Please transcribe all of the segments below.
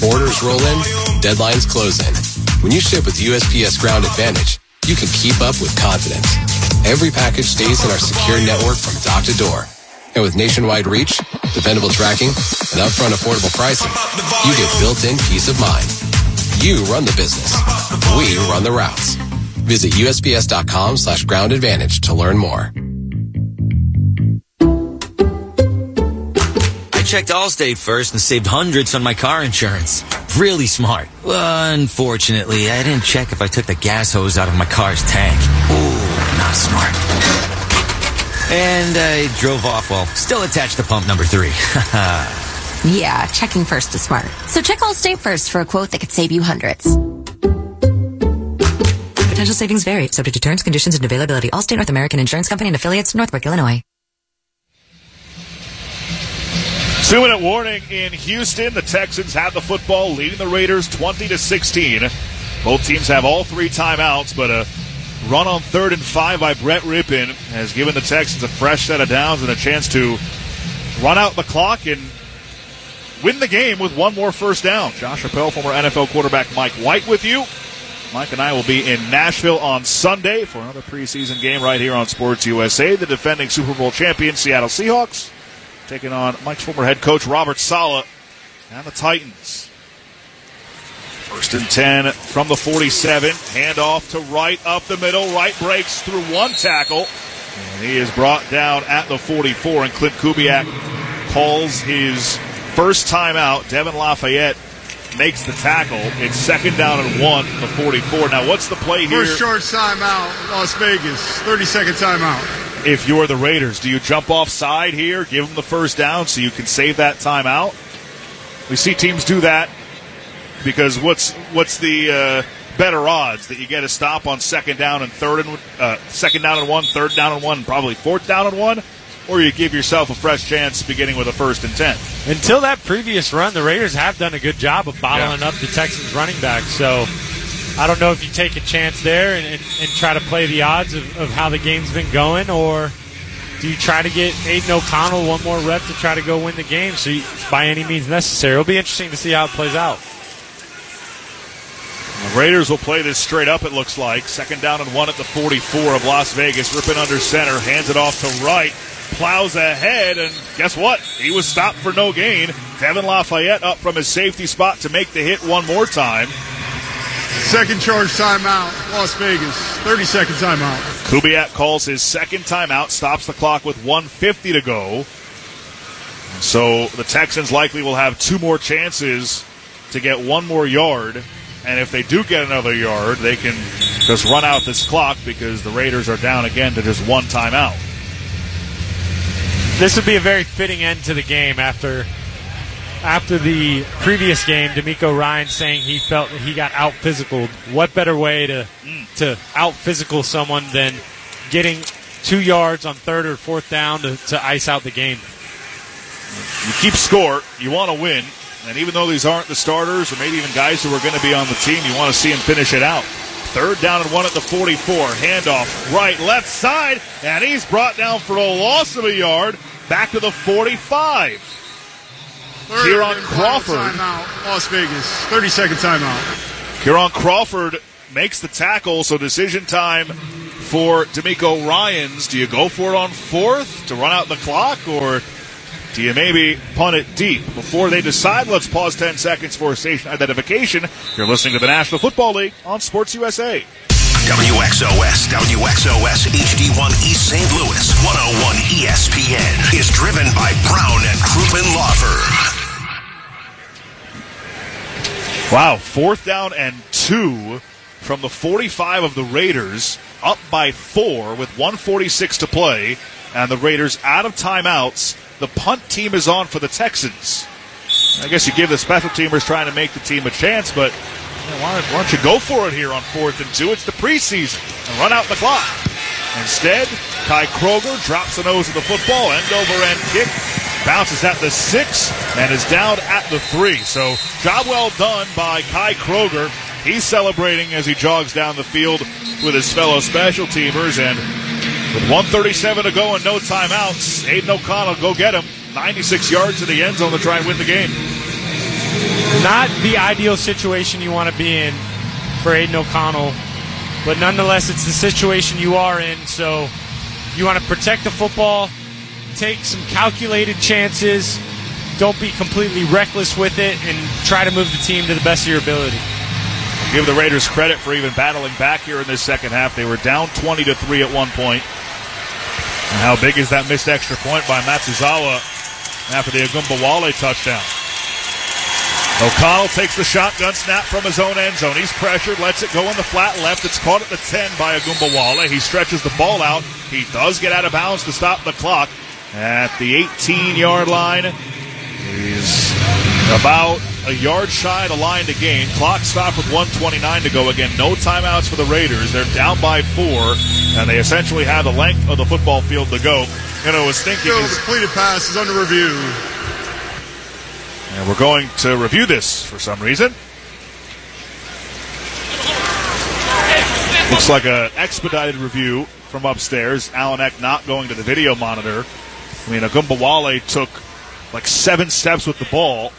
Orders roll in, deadlines close in. When you ship with USPS Ground Advantage, you can keep up with confidence. Every package stays in our secure network from dock to door. And with nationwide reach, dependable tracking, and upfront affordable pricing, you get built-in peace of mind. You run the business. We run the routes. Visit USPS.com/Ground Advantage to learn more. I checked Allstate first and saved hundreds on my car insurance. Really smart. Well, unfortunately, I didn't check if I took the gas hose out of my car's tank. Ooh, not smart. And I drove off while still attached to pump number 3. Yeah, checking first is smart. So check Allstate first for a quote that could save you hundreds. Potential savings vary, subject to terms, conditions, and availability. Allstate North American Insurance Company and affiliates, Northbrook, Illinois. 2-minute warning in Houston. The Texans have the football, leading the Raiders 20-16. Both teams have all 3 timeouts, but a run on 3rd and 5 by Brett Rippon has given the Texans a fresh set of downs and a chance to run out the clock and win the game with one more first down. Josh Appel, former NFL quarterback Mike White with you. Mike and I will be in Nashville on Sunday for another preseason game right here on Sports USA. The defending Super Bowl champion Seattle Seahawks taking on Mike's former head coach Robert Saleh and the Titans. 1st and 10 from the 47. Handoff to Wright up the middle. Wright breaks through one tackle. And he is brought down at the 44. And Clint Kubiak calls his first timeout. Devin Lafayette makes the tackle. It's 2nd down and 1 from the 44. Now, what's the play here? First short timeout, Las Vegas. 30-second timeout. If you're the Raiders, do you jump offside here, give them the first down so you can save that timeout? We see teams do that because what's the better odds that you get a stop on 2nd down and 3rd and 2nd down and 1, 3rd down and 1, probably 4th down and 1, or you give yourself a fresh chance beginning with a 1st and 10. Until that previous run, the Raiders have done a good job of bottling up the Texans running back. So I don't know if you take a chance there and try to play the odds of how the game's been going, or do you try to get Aiden O'Connell one more rep to try to go win the game by any means necessary? It'll be interesting to see how it plays out. The Raiders will play this straight up, it looks like. 2nd down and 1 at the 44 of Las Vegas. Rippon under center, hands it off to Wright. Plows ahead, and guess what? He was stopped for no gain. Devin Lafayette up from his safety spot to make the hit one more time. 2nd charge timeout, Las Vegas. 30-second timeout. Kubiak calls his 2nd timeout, stops the clock with 1:50 to go. So the Texans likely will have 2 more chances to get 1 more yard. And if they do get another yard, they can just run out this clock because the Raiders are down again to just 1 timeout. This would be a very fitting end to the game after the previous game, D'Amico Ryan saying he felt that he got out-physicaled. What better way to out-physical someone than getting 2 yards on 3rd or 4th down to ice out the game? You keep score. You want to win. And even though these aren't the starters or maybe even guys who are going to be on the team, you want to see them finish it out. 3rd down and 1 at the 44. Handoff right, left side, and he's brought down for a loss of a yard. Back to the 45. Kieron Crawford. Timeout, Las Vegas. 30-second timeout. Kieron Crawford makes the tackle, so decision time for D'Amico Ryans. Do you go for it on 4th to run out the clock, or do you maybe punt it deep? Before they decide, let's pause 10 seconds for station identification. You're listening to the National Football League on Sports USA. WXOS HD1 East St. Louis 101 ESPN is driven by Brown and Crouppen Law Firm. Wow, 4th down and 2 from the 45 of the Raiders, up by 4 with 1:46 to play, and the Raiders out of timeouts. The punt team is on for the Texans. I guess you give the special teamers trying to make the team a chance, but why don't you go for it here on 4th and 2? It's the preseason and run out the clock. Instead, Kai Kroger drops the nose of the football, end-over-end kick, bounces at the 6, and is down at the 3. So, job well done by Kai Kroger. He's celebrating as he jogs down the field with his fellow special teamers, and with 1:37 to go and no timeouts, Aiden O'Connell go get him. 96 yards to the end zone to try and win the game. Not the ideal situation you want to be in for Aiden O'Connell, but nonetheless, it's the situation you are in, so you want to protect the football, take some calculated chances, don't be completely reckless with it, and try to move the team to the best of your ability. Give the Raiders credit for even battling back here in this second half. They were down 20-3 at one point. And how big is that missed extra point by Matsuzawa after the Agumbawale touchdown? O'Connell takes the shotgun snap from his own end zone. He's pressured, lets it go in the flat left. It's caught at the 10 by Agumbawale. He stretches the ball out. He does get out of bounds to stop the clock at the 18-yard line. He's about a yard shy of the line to gain. Clock stopped with 1:29 to go. Again, no timeouts for the Raiders. They're down by 4, and they essentially have the length of the football field to go. And I was thinking, the completed pass is under review. And we're going to review this for some reason. Looks like an expedited review from upstairs. Alan Eck not going to the video monitor. I mean, Agumbawale took like 7 steps with the ball.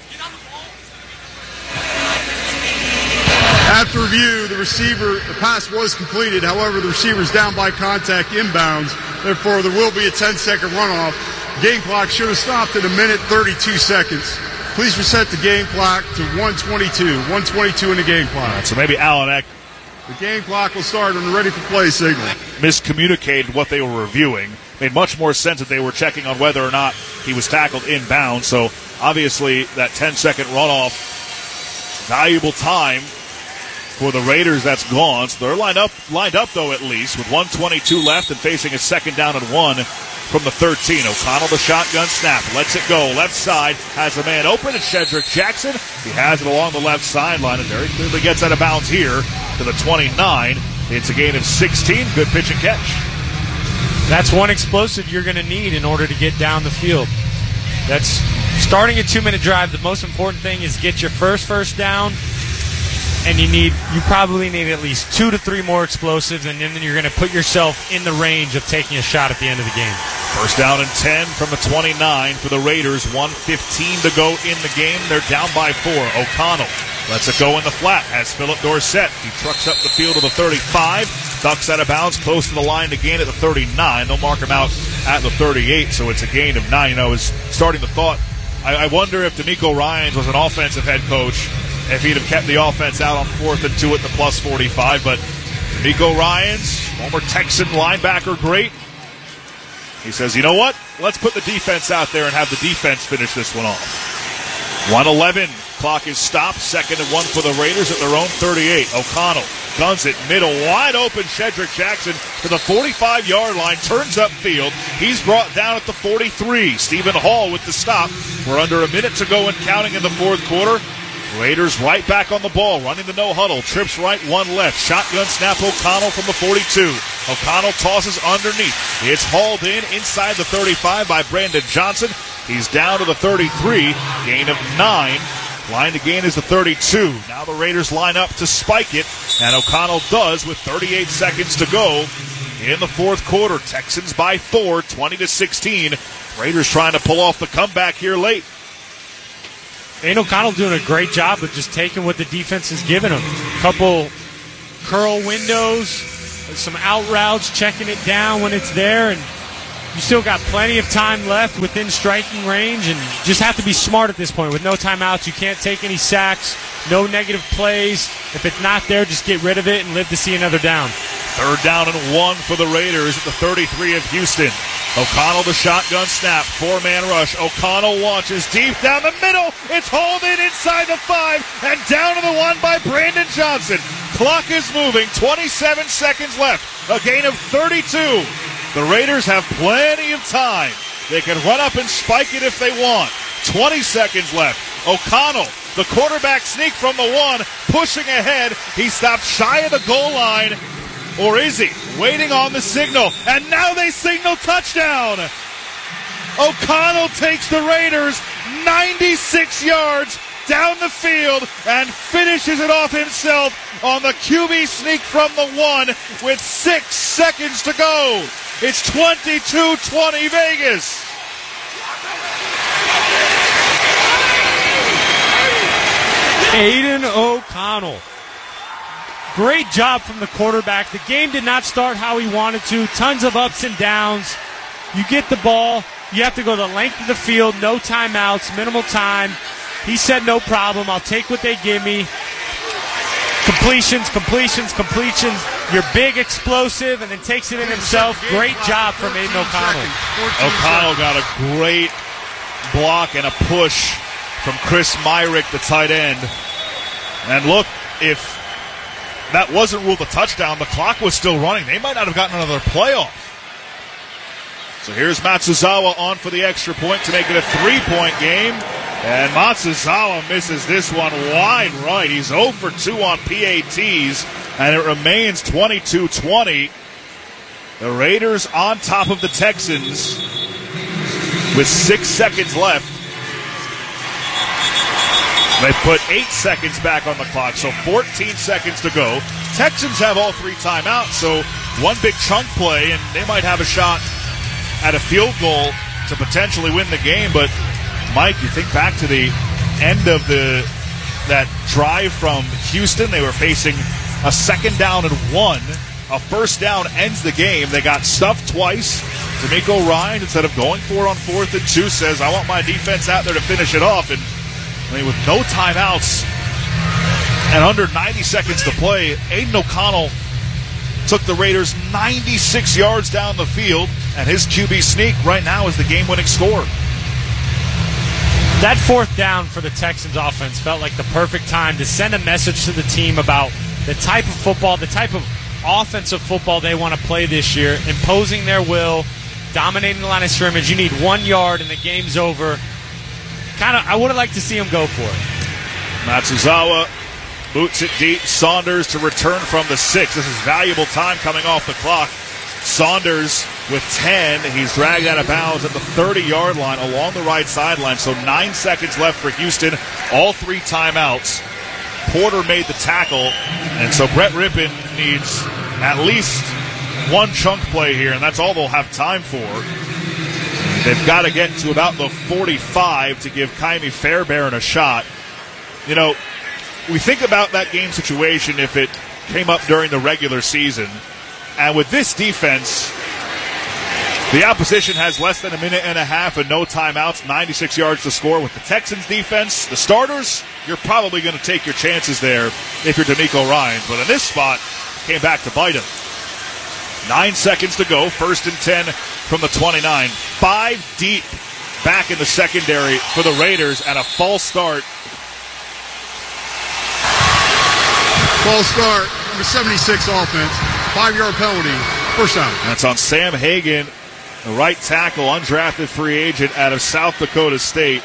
After review, the pass was completed. However, the receiver's down by contact inbounds. Therefore, there will be a 10-second runoff. Game clock should have stopped at 1:32 seconds. Please reset the game clock to 1:22. 1:22 in the game clock. Right, so maybe Alan Eck. The game clock will start on the ready for play signal. Miscommunicated what they were reviewing. Made much more sense that they were checking on whether or not he was tackled inbound. So obviously that 10-second runoff, valuable time for the Raiders, that's gone. So they're lined up though, at least with 1:22 left and facing a second down and 1 from the 13. O'Connell, the shotgun snap, lets it go left side, has a man open. It's Shedrick Jackson. He has it along the left sideline and very clearly gets out of bounds here to the 29. It's a gain of 16. Good pitch and catch. That's one explosive you're going to need in order to get down the field. That's starting a 2-minute drive. The most important thing is get your first down, and you probably need at least 2 to 3 more explosives, and then you're going to put yourself in the range of taking a shot at the end of the game. First down and 10 from the 29 for the Raiders. 1:15 to go in the game. They're down by 4. O'Connell lets it go in the flat. Has Philip Dorsett. He trucks up the field to the 35. Ducks out of bounds close to the line to gain at the 39. They'll mark him out at the 38, so it's a gain of 9. I was starting to thought, I wonder if D'Amico Ryans was an offensive head coach, if he'd have kept the offense out on 4th and 2 at the plus 45. But D'Amico Ryans, former Texan linebacker great, he says, you know what? Let's put the defense out there and have the defense finish this one off. 1:11. Clock is stopped. 2nd and 1 for the Raiders at their own 38. O'Connell guns it middle. Wide open. Shedrick Jackson to the 45-yard line. Turns upfield. He's brought down at the 43. Stephen Hall with the stop. We're under a minute to go and counting in the fourth quarter. Raiders right back on the ball, running the no-huddle. Trips right, 1 left. Shotgun snap O'Connell from the 42. O'Connell tosses underneath. It's hauled in inside the 35 by Brandon Johnson. He's down to the 33. Gain of 9. Line to gain is the 32. Now the Raiders line up to spike it, and O'Connell does with 38 seconds to go in the fourth quarter. Texans by 4, 20-16. Raiders trying to pull off the comeback here late. Aiden O'Connell doing a great job of just taking what the defense is giving him. A couple curl windows, some out routes, checking it down when it's there, and you still got plenty of time left within striking range, and you just have to be smart at this point. With no timeouts, you can't take any sacks, no negative plays. If it's not there, just get rid of it and live to see another down. 3rd down and 1 for the Raiders at the 33 of Houston. O'Connell the shotgun snap, 4-man rush. O'Connell launches deep down the middle. It's hauled in inside the 5 and down to the 1 by Brandon Johnson. Clock is moving, 27 seconds left. A gain of 32. The Raiders have plenty of time. They can run up and spike it if they want. 20 seconds left. O'Connell, the quarterback sneak from the 1, pushing ahead. He stopped shy of the goal line. Or is he? Waiting on the signal. And now they signal touchdown. O'Connell takes the Raiders 96 yards down the field and finishes it off himself on the QB sneak from the 1 with 6 seconds to go. It's 22-20 Vegas. Aiden O'Connell. Great job from the quarterback. The game did not start how he wanted to. Tons of ups and downs. You get the ball. You have to go the length of the field. No timeouts. Minimal time. He said no problem. I'll take what they give me. Completions. You're big, explosive, and then takes it in himself. Great job from Aiden O'Connell. O'Connell got a great block and a push from Chris Myrick, the tight end. And look, if that wasn't ruled a touchdown, the clock was still running. They might not have gotten another play off. So here's Matsuzawa on for the extra point to make it a 3-point game. And Matsuzawa misses this one wide right. He's 0 for 2 on PATs, and it remains 22-20. The Raiders on top of the Texans with 6 seconds left. They put 8 seconds back on the clock, so 14 seconds to go. Texans have all 3 timeouts, so one big chunk play, and they might have a shot at a field goal to potentially win the game. But, Mike, you think back to the end of that drive from Houston. They were facing a 2nd down and 1. A first down ends the game. They got stuffed twice. D'Amico Ryan, instead of going for it on 4th and 2, says, I want my defense out there to finish it off. And with no timeouts and under 90 seconds to play, Aiden O'Connell took the Raiders 96 yards down the field, and his QB sneak right now is the game-winning score. That 4th down for the Texans offense felt like the perfect time to send a message to the team about the type of football, the type of offensive football they want to play this year, imposing their will, dominating the line of scrimmage. You need 1 yard and the game's over. I would have liked to see him go for it. Matsuzawa boots it deep. Saunders to return from the 6. This is valuable time coming off the clock. Saunders with 10. He's dragged out of bounds at the 30-yard line along the right sideline. So 9 seconds left for Houston. All 3 timeouts. Porter made the tackle. And so Brett Rippon needs at least 1 chunk play here, and that's all they'll have time for. They've got to get to about the 45 to give Kaimi Fairbairn a shot. You know, we think about that game situation if it came up during the regular season. And with this defense, the opposition has less than a minute and a half and no timeouts, 96 yards to score. With the Texans defense, the starters, you're probably going to take your chances there if you're D'Amico Ryans. But in this spot, came back to bite him. 9 seconds to go, 1st and 10 from the 29. 5 deep back in the secondary for the Raiders, and a false start. False start, number 76 offense. 5-yard penalty, first down. That's on Sam Hagan, the right tackle, undrafted free agent out of South Dakota State.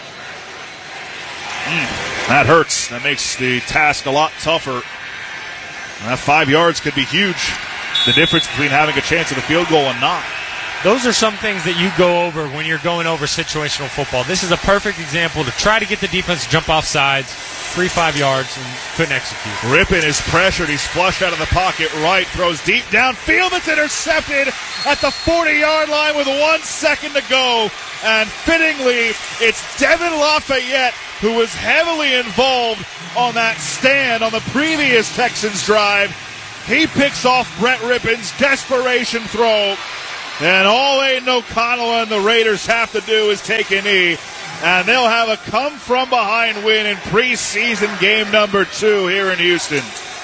That hurts. That makes the task a lot tougher. That 5 yards could be huge. The difference between having a chance at a field goal and not. Those are some things that you go over when you're going over situational football. This is a perfect example to try to get the defense to jump off sides, 3-5 yards, and couldn't execute. Rippon is pressured. He's flushed out of the pocket right, throws deep downfield. It's intercepted at the 40-yard line with 1 second to go. And fittingly, it's Devin Lafayette who was heavily involved on that stand on the previous Texans drive. He picks off Brett Rippon's desperation throw. And all Aiden O'Connell and the Raiders have to do is take a knee. And they'll have a come-from-behind win in preseason game number 2 here in Houston.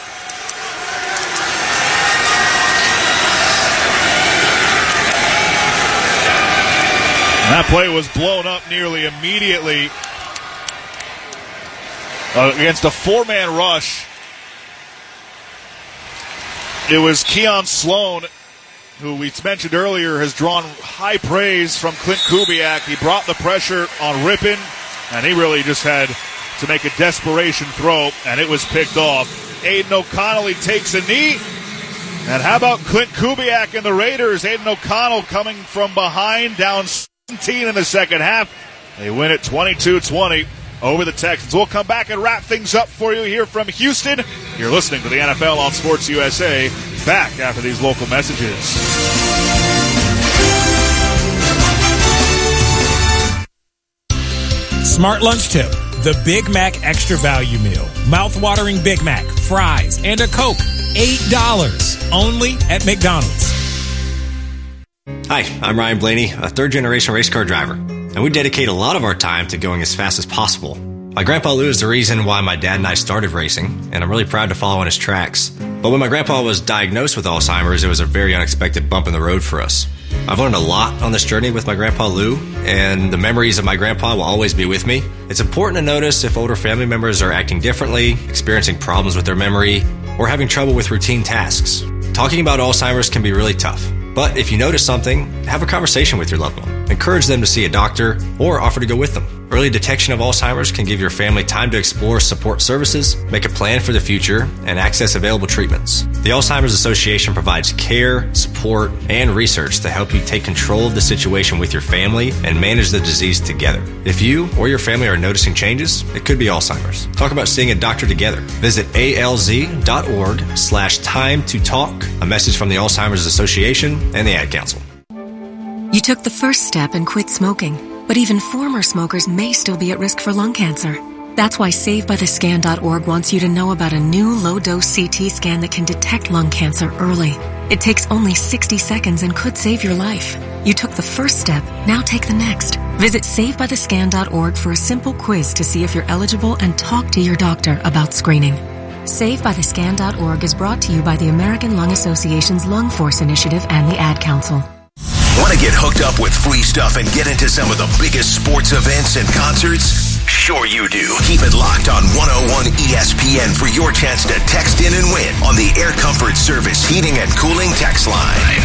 And that play was blown up nearly immediately against a 4-man rush. It was Keon Sloan, who we mentioned earlier, has drawn high praise from Clint Kubiak. He brought the pressure on Rippon, and he really just had to make a desperation throw, and it was picked off. Aiden O'Connell, he takes a knee. And how about Clint Kubiak and the Raiders? Aiden O'Connell coming from behind, down 17 in the second half. They win it 22-20 over the Texans. We'll come back and wrap things up for you here from Houston. You're listening to the NFL on Sports USA. Back after these local messages. Smart lunch tip. The Big Mac Extra Value Meal. Mouth-watering Big Mac, fries, and a Coke. $8. Only at McDonald's. Hi, I'm Ryan Blaney, a third-generation race car driver, and we dedicate a lot of our time to going as fast as possible. My Grandpa Lou is the reason why my dad and I started racing, and I'm really proud to follow in his tracks. But when my grandpa was diagnosed with Alzheimer's, it was a very unexpected bump in the road for us. I've learned a lot on this journey with my Grandpa Lou, and the memories of my grandpa will always be with me. It's important to notice if older family members are acting differently, experiencing problems with their memory, or having trouble with routine tasks. Talking about Alzheimer's can be really tough. But if you notice something, have a conversation with your loved one. Encourage them to see a doctor or offer to go with them. Early detection of Alzheimer's can give your family time to explore support services, make a plan for the future, and access available treatments. The Alzheimer's Association provides care, support, and research to help you take control of the situation with your family and manage the disease together. If you or your family are noticing changes, it could be Alzheimer's. Talk about seeing a doctor together. Visit alz.org/time to talk. A message from the Alzheimer's Association and the Ad Council. You took the first step and quit smoking, but even former smokers may still be at risk for lung cancer. That's why SaveByTheScan.org wants you to know about a new low-dose CT scan that can detect lung cancer early. It takes only 60 seconds and could save your life. You took the first step, now take the next. Visit SaveByTheScan.org for a simple quiz to see if you're eligible and talk to your doctor about screening. SaveByTheScan.org is brought to you by the American Lung Association's Lung Force Initiative and the Ad Council. Want to get hooked up with free stuff and get into some of the biggest sports events and concerts? Sure you do. Keep it locked on 101 ESPN for your chance to text in and win on the Air Comfort Service Heating and Cooling text line.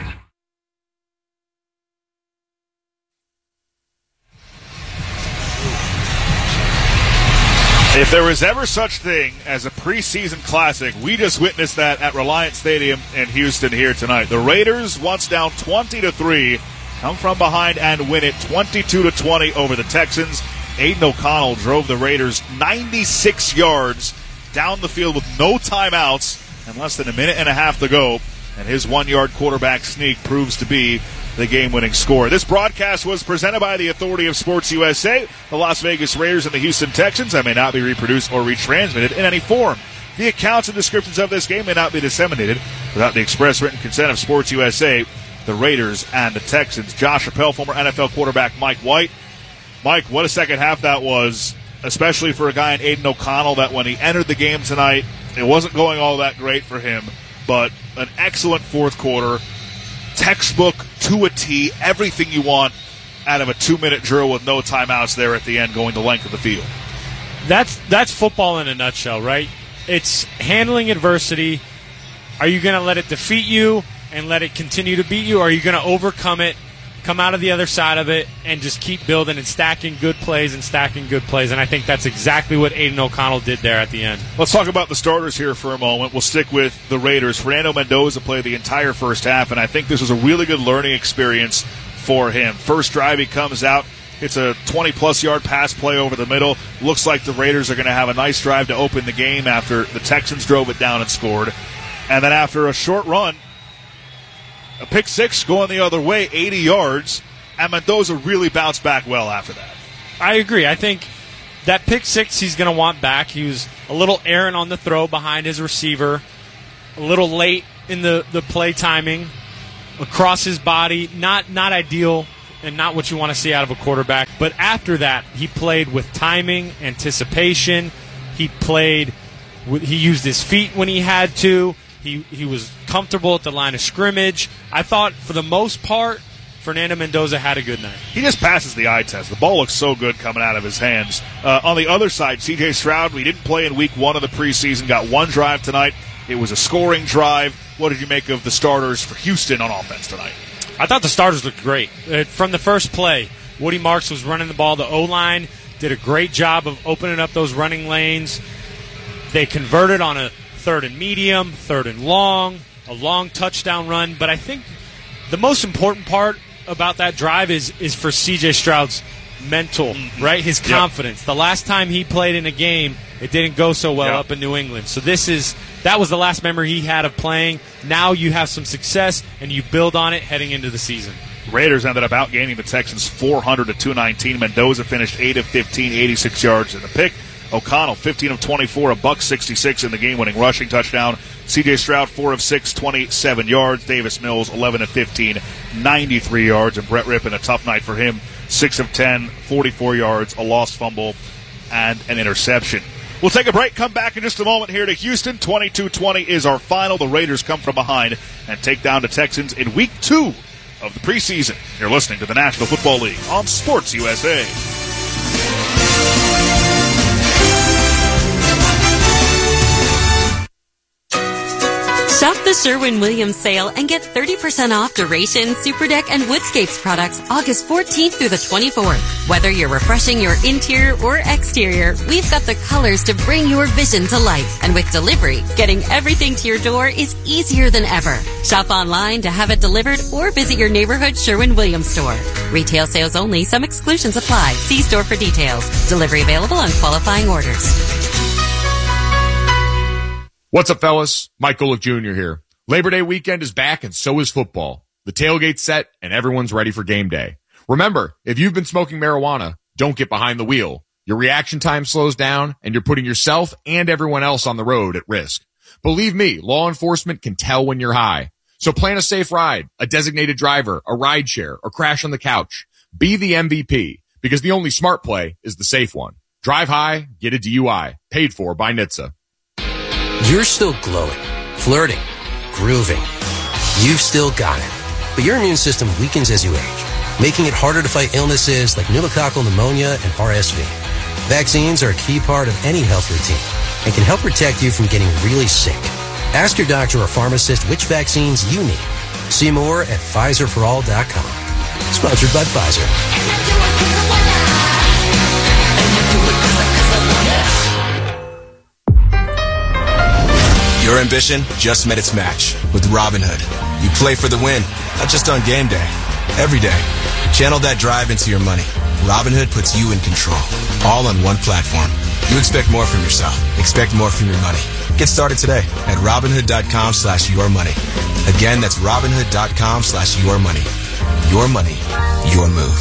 If there was ever such thing as a preseason classic, we just witnessed that at Reliant Stadium in Houston here tonight. The Raiders, once down 20-3, come from behind and win it 22-20 over the Texans. Aiden O'Connell drove the Raiders 96 yards down the field with no timeouts and less than a minute and a half to go. And his 1-yard quarterback sneak proves to be the game-winning score. This broadcast was presented by the Authority of Sports USA, the Las Vegas Raiders, and the Houston Texans, and may not be reproduced or retransmitted in any form. The accounts and descriptions of this game may not be disseminated without the express written consent of Sports USA, the Raiders, and the Texans. Josh Appel, former NFL quarterback Mike White. Mike, what a second half that was, especially for a guy in Aiden O'Connell that when he entered the game tonight, it wasn't going all that great for him, but an excellent fourth quarter. Textbook to a T, everything you want out of a 2-minute drill with no timeouts there at the end going the length of the field. That's football in a nutshell, right? It's handling adversity. Are you going to let it defeat you and let it continue to beat you, or are you going to overcome it, come out of the other side of it, and just keep building and stacking good plays and stacking good plays? And I think that's exactly what Aiden O'Connell did there at the end. Let's talk about the starters here for a moment. We'll stick with the Raiders. Fernando Mendoza played the entire first half, and I think this was a really good learning experience for him. First drive, he comes out. It's a 20-plus yard pass play over the middle. Looks like the Raiders are going to have a nice drive to open the game after the Texans drove it down and scored. And then after a short run, a pick six going the other way, 80 yards, and Mendoza really bounced back well after that. I agree. I think that pick six he's going to want back. He was a little errant on the throw behind his receiver, a little late in the play timing, across his body. Not ideal and not what you want to see out of a quarterback. But after that, he played with timing, anticipation. He used his feet when he had to. He was comfortable at the line of scrimmage. I thought, for the most part, Fernando Mendoza had a good night. He just passes the eye test. The ball looks so good coming out of his hands. On the other side, C.J. Stroud, we didn't play in week 1 of the preseason, got one drive tonight. It was a scoring drive. What did you make of the starters for Houston on offense tonight? I thought the starters looked great. From the first play, Woody Marks was running the ball. The O-line did a great job of opening up those running lanes. They converted on a 3rd and medium, 3rd and long, a long touchdown run. But I think the most important part about that drive is for C.J. Stroud's mental, right? His confidence. Yep. The last time he played in a game, it didn't go so well up in New England. So that was the last memory he had of playing. Now you have some success, and you build on it heading into the season. Raiders ended up outgaining the Texans 400-219. Mendoza finished 8 of 15, 86 yards in the pick. O'Connell, 15 of 24, $166 in the game-winning rushing touchdown. C.J. Stroud, 4 of 6, 27 yards. Davis Mills, 11 of 15, 93 yards. And Brett Rippon, a tough night for him, 6 of 10, 44 yards, a lost fumble, and an interception. We'll take a break, come back in just a moment here to Houston. 22-20 is our final. The Raiders come from behind and take down the Texans in Week 2 of the preseason. You're listening to the National Football League on Sports USA. Shop the Sherwin-Williams sale and get 30% off Duration, Superdeck, and Woodscapes products August 14th through the 24th. Whether you're refreshing your interior or exterior, we've got the colors to bring your vision to life. And with delivery, getting everything to your door is easier than ever. Shop online to have it delivered or visit your neighborhood Sherwin-Williams store. Retail sales only. Some exclusions apply. See store for details. Delivery available on qualifying orders. What's up, fellas? Mike Golick Jr. here. Labor Day weekend is back, and so is football. The tailgate's set, and everyone's ready for game day. Remember, if you've been smoking marijuana, don't get behind the wheel. Your reaction time slows down, and you're putting yourself and everyone else on the road at risk. Believe me, law enforcement can tell when you're high. So plan a safe ride, a designated driver, a ride share, or crash on the couch. Be the MVP, because the only smart play is the safe one. Drive high, get a DUI. Paid for by NHTSA. You're still glowing, flirting, grooving. You've still got it. But your immune system weakens as you age, making it harder to fight illnesses like pneumococcal pneumonia and RSV. Vaccines are a key part of any health routine and can help protect you from getting really sick. Ask your doctor or pharmacist which vaccines you need. See more at PfizerForAll.com. Sponsored by Pfizer. Your ambition just met its match with Robinhood. You play for the win, not just on game day, every day. Channel that drive into your money. Robinhood puts you in control, all on one platform. You expect more from yourself. Expect more from your money. Get started today at Robinhood.com/yourmoney. Again, that's Robinhood.com/yourmoney. Your money, your move.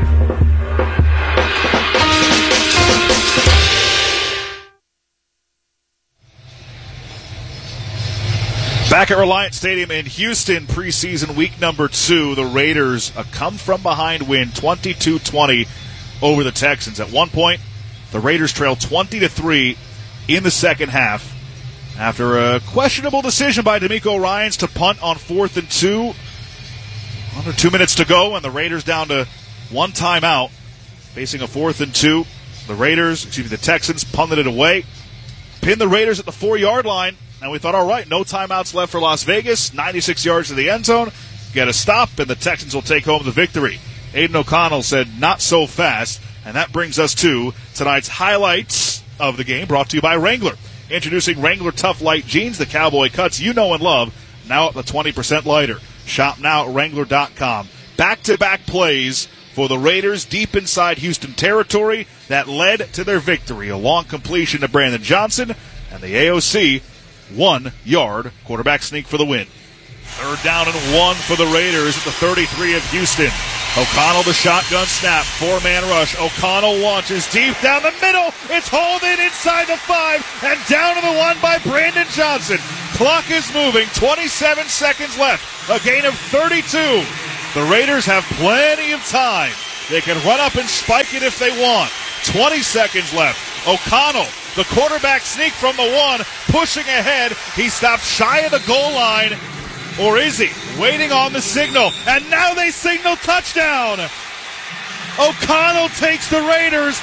Back at Reliant Stadium in Houston, preseason week number 2, the Raiders a come-from-behind win, 22-20 over the Texans. At one point, the Raiders trailed 20-3 in the second half after a questionable decision by DeMeco Ryans to punt on 4th and 2. Under 2 minutes to go, and the Raiders down to one timeout, facing a 4th and 2. The Texans punted it away, pinned the Raiders at the 4-yard line. And we thought, all right, no timeouts left for Las Vegas, 96 yards to the end zone, get a stop, and the Texans will take home the victory. Aiden O'Connell said, not so fast, and that brings us to tonight's highlights of the game, brought to you by Wrangler. Introducing Wrangler Tough Light Jeans, the cowboy cuts you know and love, now up to 20% lighter. Shop now at Wrangler.com. Back-to-back plays for the Raiders deep inside Houston territory that led to their victory. A long completion to Brandon Johnson, and the AOC 1-yard quarterback sneak for the win. 3rd down and 1 for the Raiders at the 33 of Houston. O'Connell the shotgun snap, 4-man rush. O'Connell launches deep down the middle. It's hauled in inside the 5 and down to the 1 by Brandon Johnson. Clock is moving, 27 seconds left. A gain of 32. The Raiders have plenty of time. They can run up and spike it if they want. 20 seconds left. O'Connell, the quarterback sneak from the 1, pushing ahead. He stopped shy of the goal line. Or is he? Waiting on the signal. And now they signal touchdown. O'Connell takes the Raiders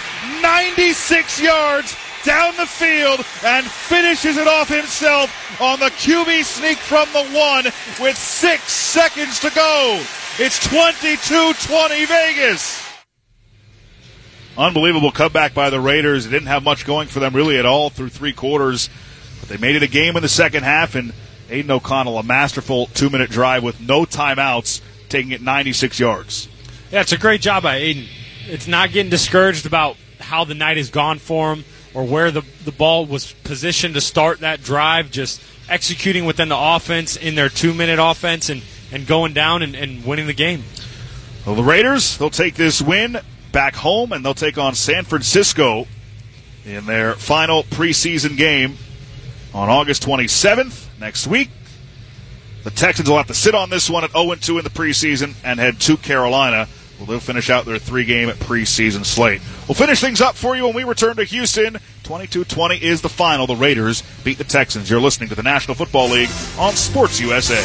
96 yards down the field and finishes it off himself on the QB sneak from the 1 with 6 seconds to go. It's 22-20 Vegas. Unbelievable comeback by the Raiders. It didn't have much going for them really at all through 3 quarters. But they made it a game in the second half, and Aiden O'Connell, a masterful 2-minute drive with no timeouts, taking it 96 yards. Yeah, it's a great job by Aiden. It's not getting discouraged about how the night has gone for him or where the ball was positioned to start that drive, just executing within the offense in their 2-minute offense and going down and winning the game. Well, the Raiders, they'll take this win back home, and they'll take on San Francisco in their final preseason game on August 27th next week. The Texans will have to sit on this one at 0-2 in the preseason and head to Carolina. Well, they'll finish out their 3-game preseason slate. We'll finish things up for you when we return to Houston. 22-20 is the final. The Raiders beat the Texans. You're listening to the National Football League on Sports USA.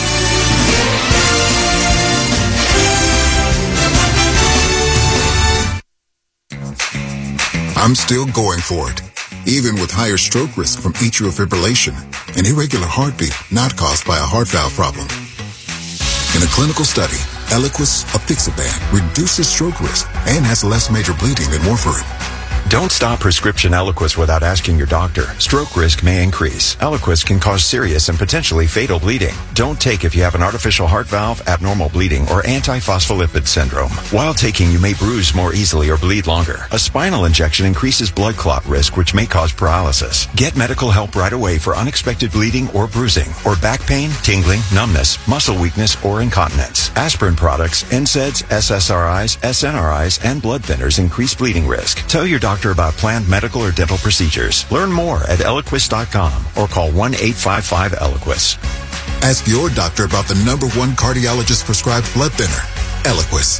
I'm still going for it, even with higher stroke risk from atrial fibrillation, an irregular heartbeat not caused by a heart valve problem. In a clinical study, Eliquis apixaban reduces stroke risk and has less major bleeding than warfarin. Don't stop prescription Eliquis without asking your doctor. Stroke risk may increase. Eliquis can cause serious and potentially fatal bleeding. Don't take if you have an artificial heart valve, abnormal bleeding, or antiphospholipid syndrome. While taking, you may bruise more easily or bleed longer. A spinal injection increases blood clot risk, which may cause paralysis. Get medical help right away for unexpected bleeding or bruising, or back pain, tingling, numbness, muscle weakness, or incontinence. Aspirin products, NSAIDs, SSRIs, SNRIs, and blood thinners increase bleeding risk. Tell your doctor about planned medical or dental procedures. Learn more at Eliquis.com or call 1-855-ELIQUIS. Ask your doctor about the #1 cardiologist prescribed blood thinner, Eliquis.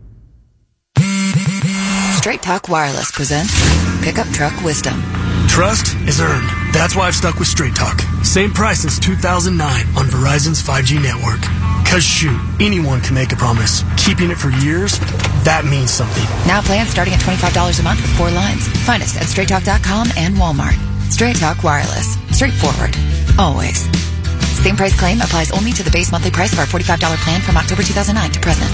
Straight Talk Wireless presents Pickup Truck Wisdom. Trust is earned. That's why I've stuck with Straight Talk. Same price since 2009 on Verizon's 5G network. Cause shoot, anyone can make a promise. Keeping it for years, that means something. Now plans starting at $25 a month with 4 lines. Find us at StraightTalk.com and Walmart. Straight Talk Wireless. Straightforward. Always. Same price claim applies only to the base monthly price of our $45 plan from October 2009 to present.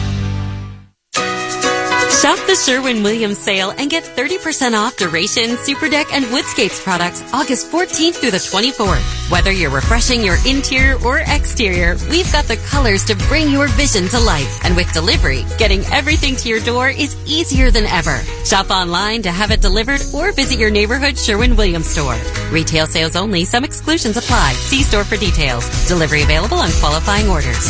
Shop the Sherwin-Williams sale and get 30% off Duration, Superdeck, and Woodscapes products August 14th through the 24th. Whether you're refreshing your interior or exterior, we've got the colors to bring your vision to life. And with delivery, getting everything to your door is easier than ever. Shop online to have it delivered or visit your neighborhood Sherwin-Williams store. Retail sales only. Some exclusions apply. See store for details. Delivery available on qualifying orders.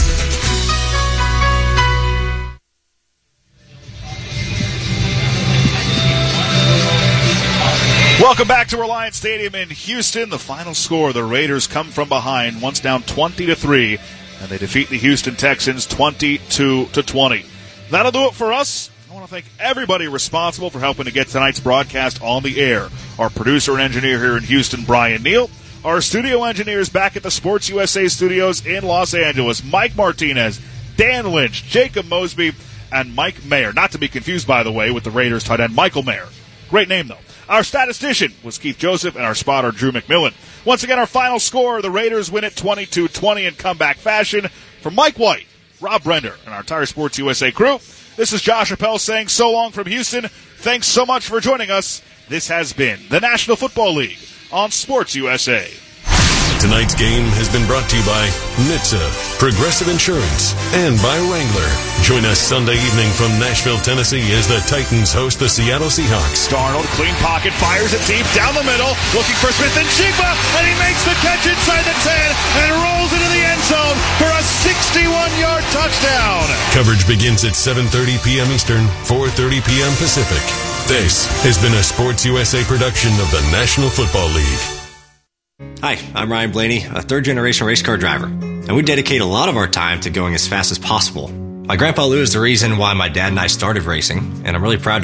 Welcome back to Reliance Stadium in Houston. The final score, the Raiders come from behind, once down 20-3, and they defeat the Houston Texans 22-20. That'll do it for us. I want to thank everybody responsible for helping to get tonight's broadcast on the air. Our producer and engineer here in Houston, Brian Neal. Our studio engineers back at the Sports USA studios in Los Angeles, Mike Martinez, Dan Lynch, Jacob Mosby, and Mike Mayer. Not to be confused, by the way, with the Raiders tight end Michael Mayer. Great name, though. Our statistician was Keith Joseph, and our spotter, Drew McMillan. Once again, our final score, the Raiders win it 22-20 in comeback fashion. For Mike White, Rob Brender, and our entire Sports USA crew, this is Josh Appel saying so long from Houston. Thanks so much for joining us. This has been the National Football League on Sports USA. Tonight's game has been brought to you by NHTSA, Progressive Insurance, and by Wrangler. Join us Sunday evening from Nashville, Tennessee as the Titans host the Seattle Seahawks. Darnold, clean pocket, fires it deep down the middle, looking for Smith-Njigba, and he makes the catch inside the 10 and rolls into the end zone for a 61-yard touchdown. Coverage begins at 7:30 p.m. Eastern, 4:30 p.m. Pacific. This has been a Sports USA production of the National Football League. Hi, I'm Ryan Blaney, a third-generation race car driver, and we dedicate a lot of our time to going as fast as possible. My grandpa Lou is the reason why my dad and I started racing, and I'm really proud to